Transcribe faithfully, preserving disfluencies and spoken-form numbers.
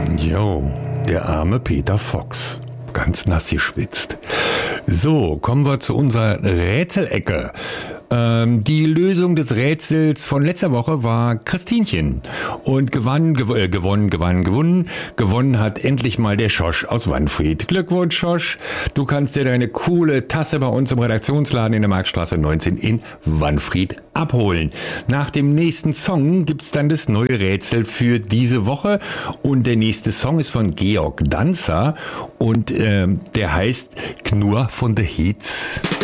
Jo, der arme Peter Fox. Ganz nass geschwitzt. So, kommen wir zu unserer Rätselecke. Ähm, die Lösung des Rätsels von letzter Woche war Christinchen. Und gewann, gew äh, gewonnen, gewann, gewonnen. Gewonnen hat endlich mal der Schosch aus Wanfried. Glückwunsch, Schosch. Du kannst dir deine coole Tasse bei uns im Redaktionsladen in der Marktstraße neunzehn in Wanfried abholen. Nach dem nächsten Song gibt's dann das neue Rätsel für diese Woche. Und der nächste Song ist von Georg Danzer. Und ähm, der heißt Knurr von de Hitz.